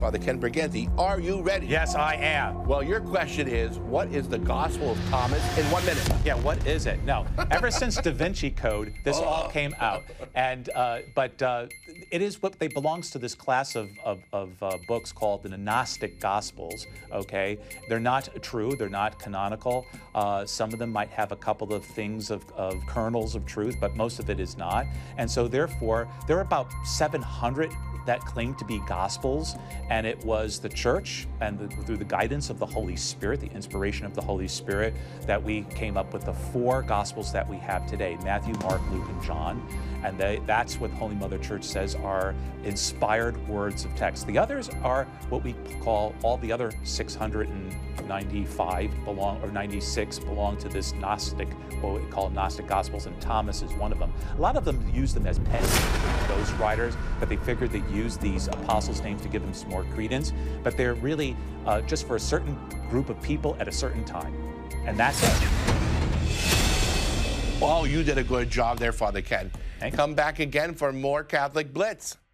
Father Ken Briganti, are you ready? Yes, I am. Well, your question is, what is the Gospel of Thomas in 1 minute? Yeah, what is it? No, ever since Da Vinci Code, this all came out, and but it is what they belongs to this class of books called the Gnostic Gospels. Okay, they're not true, they're not canonical. Some of them might have a couple of things of kernels of truth, but most of it is not. And so, therefore, there are about 700 that claim to be Gospels, and it was the church and through the guidance of the Holy Spirit, the inspiration of the Holy Spirit, that we came up with the 4 Gospels that we have today: Matthew, Mark, Luke, and John. And that's what Holy Mother Church says are inspired words of text. The others are what we call, all the other 695 belong, or 96 belong to this Gnostic, what we call Gnostic Gospels, and Thomas is one of them. A lot of them use them as pen names, those writers, but they figured they use these apostles' names to give them some more credence. But they're really just for a certain group of people at a certain time. And that's it. Oh, you did a good job there, Father Ken. Thank you. Come back again for more Catholic Blitz.